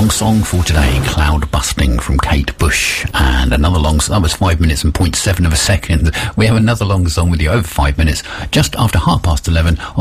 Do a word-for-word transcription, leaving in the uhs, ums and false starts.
long song for today, Cloud Busting from Kate Bush. And another long song, that was five minutes and point seven of a second. We have another long song with you over five minutes, just after half past eleven.